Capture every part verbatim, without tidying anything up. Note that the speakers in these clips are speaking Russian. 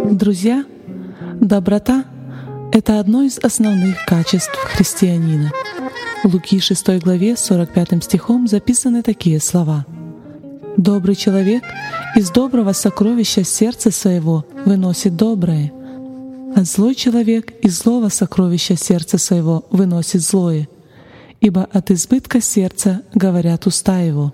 Друзья, доброта — это одно из основных качеств христианина. В Луки шестой главе сорок пятым стихом записаны такие слова: «Добрый человек из доброго сокровища сердца своего выносит доброе, а злой человек из злого сокровища сердца своего выносит злое, ибо от избытка сердца говорят уста его».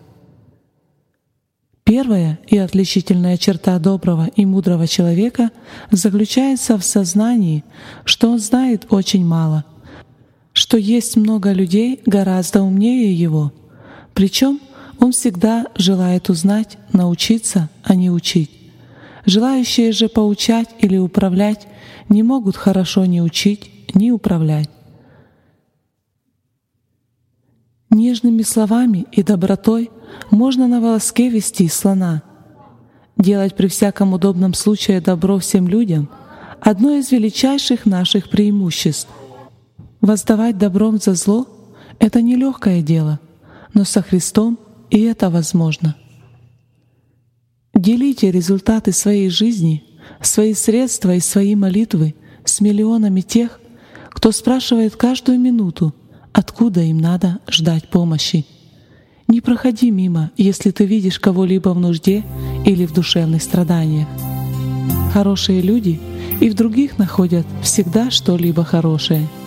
Первая и отличительная черта доброго и мудрого человека заключается в сознании, что он знает очень мало, что есть много людей гораздо умнее его, причем он всегда желает узнать, научиться, а не учить. Желающие же поучать или управлять не могут хорошо ни учить, ни управлять. Нежными словами и добротой можно на волоске вести слона. Делать при всяком удобном случае добро всем людям — одно из величайших наших преимуществ. Воздавать добром за зло — это нелегкое дело, но со Христом и это возможно. Делите результаты своей жизни, свои средства и свои молитвы с миллионами тех, кто спрашивает каждую минуту, откуда им надо ждать помощи. Не проходи мимо, если ты видишь кого-либо в нужде или в душевных страданиях. Хорошие люди и в других находят всегда что-либо хорошее.